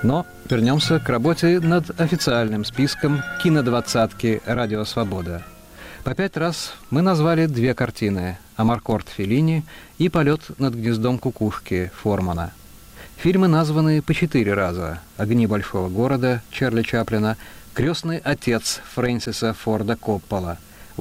Но вернемся к работе над официальным списком кинодвадцатки «Радио Свобода». По 5 раз мы назвали 2 картины «Амаркорд» Феллини и «Полет над гнездом кукушки» Формана. Фильмы названы по 4 раза: «Огни большого города» Чарли Чаплина, «Крестный отец» Фрэнсиса Форда Коппола,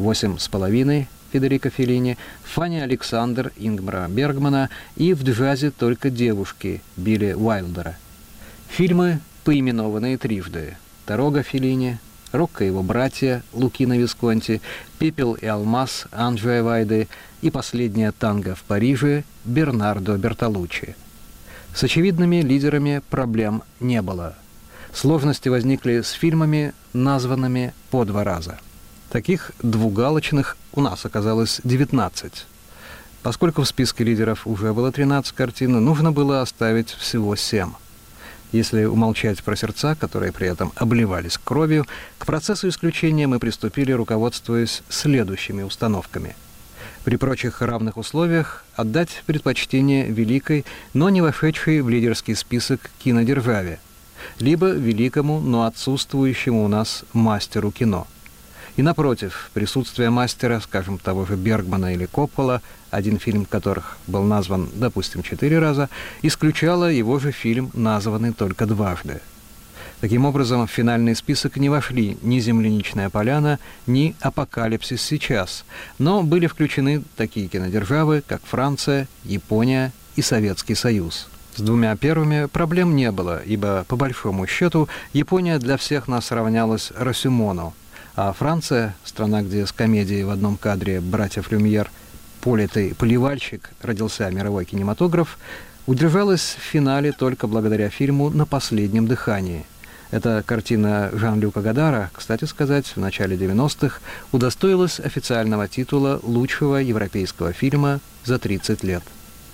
«8,5» Федерико Феллини, «Фанни Александр» Ингмара Бергмана и «В джазе только девушки» Билли Уайлдера. Фильмы, поименованные трижды: «Дорога» Феллини, «Рокко и его братья» Лукино Висконти, «Пепел и алмаз» Анджея Вайды и «Последняя танго в Париже» Бернардо Бертолуччи. С очевидными лидерами проблем не было. Сложности возникли с фильмами, названными по 2 раза. Таких двугалочных у нас оказалось 19. Поскольку в списке лидеров уже было 13 картин, нужно было оставить всего 7. Если умолчать про сердца, которые при этом обливались кровью, к процессу исключения мы приступили, руководствуясь следующими установками. При прочих равных условиях отдать предпочтение великой, но не вошедшей в лидерский список кинодержаве, либо великому, но отсутствующему у нас мастеру кино. И напротив, присутствие мастера, скажем, того же Бергмана или Коппола, один фильм которых был назван, допустим, 4 раза, исключало его же фильм, названный только дважды. Таким образом, в финальный список не вошли ни «Земляничная поляна», ни «Апокалипсис сейчас», но были включены такие кинодержавы, как Франция, Япония и Советский Союз. С 2 первыми проблем не было, ибо, по большому счету, Япония для всех нас равнялась Росюмону, а Франция, страна, где с комедией в одном кадре братьев Люмьер «Политый поливальщик» родился мировой кинематограф, удержалась в финале только благодаря фильму «На последнем дыхании». Эта картина Жан-Люка Годара, кстати сказать, в начале 90-х удостоилась официального титула лучшего европейского фильма за 30 лет.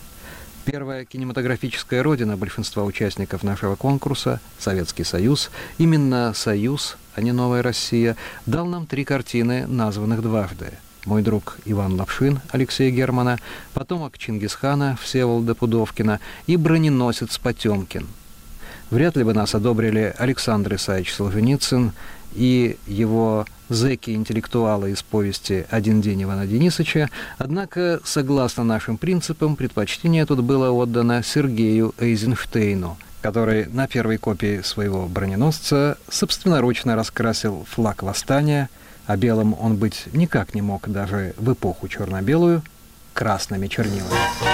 Первая кинематографическая родина большинства участников нашего конкурса, Советский Союз, именно Союз, а не Новая Россия, дал нам 3 картины, названных дважды. «Мой друг Иван Лапшин» Алексея Германа, «Потомок Чингисхана» Всеволода Пудовкина и «Броненосец Потемкин». Вряд ли бы нас одобрили Александр Исаевич Солженицын и его зэки-интеллектуалы из повести «Один день Ивана Денисовича», однако, согласно нашим принципам, предпочтение тут было отдано Сергею Эйзенштейну, который на первой копии своего «Броненосца» собственноручно раскрасил флаг восстания, а белым он быть никак не мог даже в эпоху черно-белую, красными чернилами.